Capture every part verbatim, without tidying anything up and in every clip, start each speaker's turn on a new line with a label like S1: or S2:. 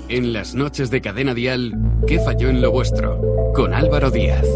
S1: En las noches de Cadena Dial, ¿qué falló en lo vuestro? Con Álvaro Díaz.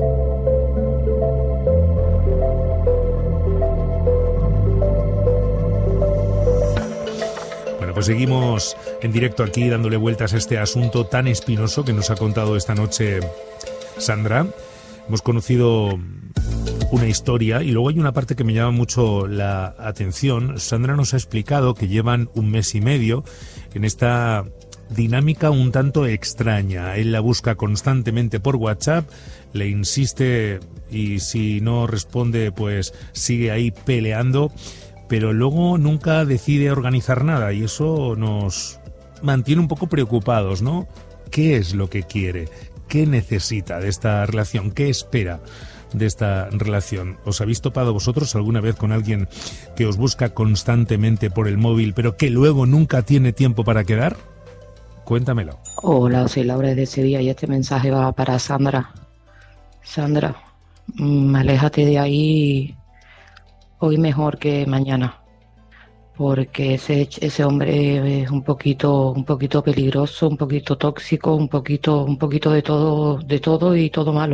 S2: Bueno, pues seguimos en directo aquí dándole vueltas a este asunto tan espinoso que nos ha contado esta noche Sandra. Hemos conocido una historia y luego hay una parte que me llama mucho la atención. Sandra nos ha explicado que llevan un mes y medio en esta dinámica un tanto extraña. Él la busca constantemente por WhatsApp, le insiste y si no responde pues sigue ahí peleando, pero luego nunca decide organizar nada y eso nos mantiene un poco preocupados, ¿no? ¿Qué es lo que quiere? ¿Qué necesita de esta relación? ¿Qué espera de esta relación? ¿Os habéis topado vosotros alguna vez con alguien que os busca constantemente por el móvil pero que luego nunca tiene tiempo para quedar? Cuéntamelo.
S3: Hola, soy Laura de Sevilla y este mensaje va para Sandra. Sandra, mmm, aléjate de ahí hoy mejor que mañana, porque ese, ese hombre es un poquito, un poquito peligroso, un poquito tóxico, un poquito, un poquito de todo, de todo y todo malo.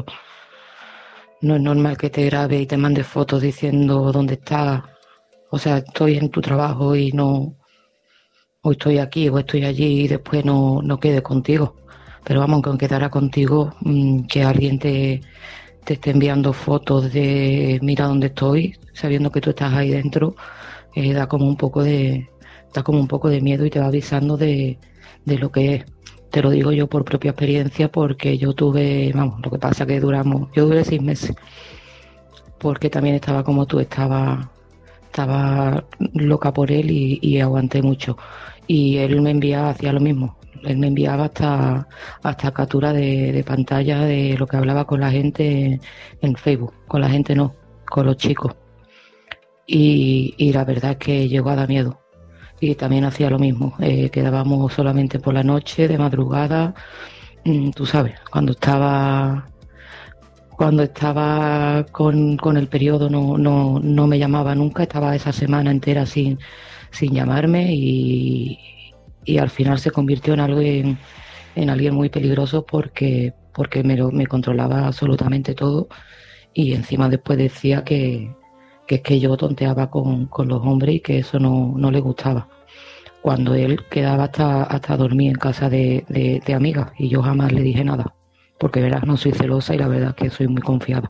S3: No es normal que te grabe y te mande fotos diciendo dónde estás. O sea, estoy en tu trabajo y no, o estoy aquí o estoy allí y después no, no quede contigo. Pero vamos, que aunque quedara contigo, mmm, que alguien te, te esté enviando fotos de mira dónde estoy, sabiendo que tú estás ahí dentro, eh, da como un poco de, da como un poco de miedo y te va avisando de, de lo que es. Te lo digo yo por propia experiencia porque yo tuve, vamos, lo que pasa que duramos, yo duré seis meses, porque también estaba como tú, estaba, estaba loca por él y, y aguanté mucho. Y él me enviaba, hacía lo mismo, él me enviaba hasta, hasta captura de, de pantalla de lo que hablaba con la gente en Facebook, con la gente no, con los chicos. Y, y la verdad es que llegó a dar miedo. Y también hacía lo mismo, eh, quedábamos solamente por la noche, de madrugada, mm, tú sabes, cuando estaba cuando estaba con, con el periodo no, no, no me llamaba nunca, estaba esa semana entera sin, sin llamarme y, y al final se convirtió en algo en, en alguien muy peligroso porque, porque me, lo, me controlaba absolutamente todo y encima después decía que que es que yo tonteaba con, con los hombres y que eso no, no le gustaba. Cuando él quedaba hasta, hasta dormir en casa de, de, de amigas y yo jamás le dije nada, porque verás, no soy celosa y la verdad que soy muy confiada.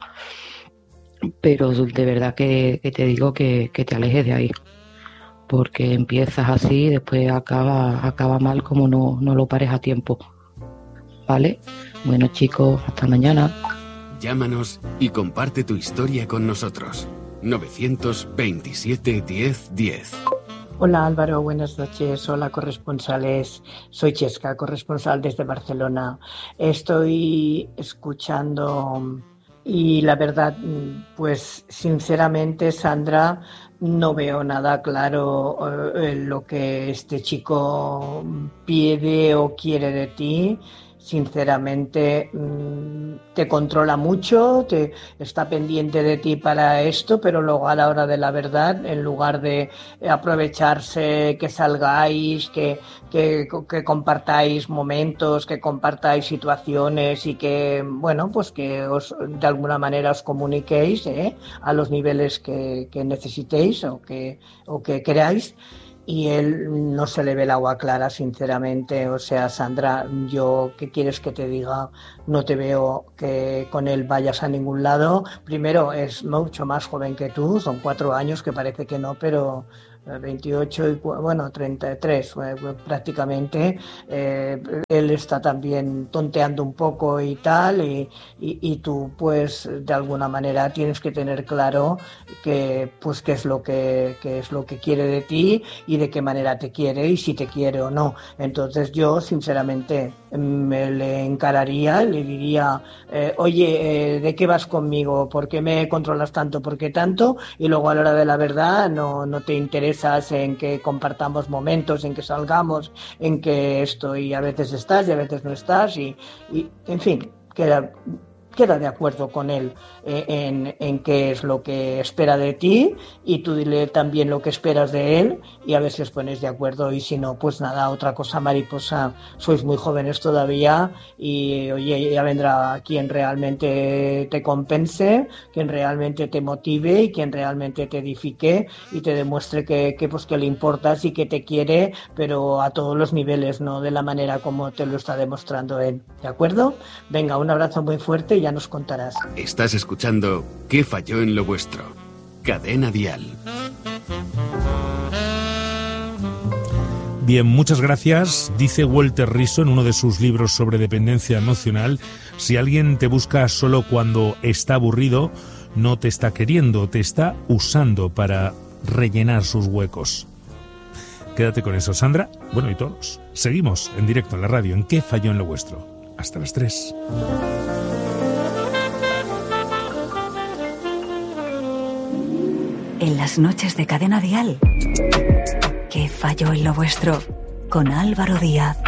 S3: Pero de verdad que, que te digo que, que te alejes de ahí, porque empiezas así y después acaba, acaba mal como no, no lo pares a tiempo. ¿Vale? Bueno chicos, hasta mañana.
S1: Llámanos y comparte tu historia con nosotros. novecientos veintisiete diez diez.
S4: Hola Álvaro, buenas noches. Hola corresponsales. Soy Chesca, corresponsal desde Barcelona. Estoy escuchando y la verdad, pues sinceramente Sandra, no veo nada claro eh, lo que este chico pide o quiere de ti. Sinceramente, te controla mucho, te está pendiente de ti para esto, pero luego a la hora de la verdad, en lugar de aprovecharse, que salgáis, que, que, que compartáis momentos, que compartáis situaciones y que, bueno, pues que os de alguna manera os comuniquéis ¿eh? a los niveles que, que necesitéis o que, o que queráis. Y él no se le ve el agua clara, sinceramente. O sea, Sandra, yo, ¿qué quieres que te diga? No te veo que con él vayas a ningún lado. Primero, es mucho más joven que tú, son cuatro años, que parece que no, pero veintiocho y, bueno, treinta y tres eh, prácticamente. Eh, él está también tonteando un poco y tal, y, y, y tú, pues, de alguna manera tienes que tener claro que, pues, qué es lo que, qué es lo que quiere de ti y de qué manera te quiere y si te quiere o no. Entonces yo, sinceramente, me le encararía, le diría, eh, oye, eh, ¿de qué vas conmigo? ¿Por qué me controlas tanto? ¿Por qué tanto? Y luego a la hora de la verdad no, no te interesa en que compartamos momentos, en que salgamos, en que esto y a veces estás y a veces no estás y, y en fin, que, queda de acuerdo con él eh, en, en qué es lo que espera de ti, y tú dile también lo que esperas de él, y a ver si os ponéis de acuerdo. Y si no, pues nada, otra cosa, mariposa, sois muy jóvenes todavía, y oye, ya vendrá quien realmente te compense, quien realmente te motive y quien realmente te edifique y te demuestre que, que, pues, que le importas y que te quiere, pero a todos los niveles, no de la manera como te lo está demostrando él. ¿De acuerdo? Venga, un abrazo muy fuerte y ya nos contarás.
S1: Estás escuchando ¿Qué falló en lo vuestro? Cadena Dial.
S2: Bien, muchas gracias. Dice Walter Rizzo en uno de sus libros sobre dependencia emocional: si alguien te busca solo cuando está aburrido, no te está queriendo, te está usando para rellenar sus huecos. Quédate con eso, Sandra. Bueno, y todos. Seguimos en directo en la radio en ¿Qué falló en lo vuestro? Hasta las tres.
S5: En las noches de Cadena Dial, ¿Qué falló en lo vuestro? Con Álvaro Díaz.